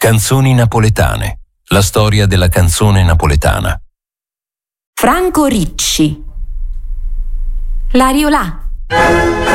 Canzoni napoletane. La storia della canzone napoletana. Franco Ricci. L'Ariolà.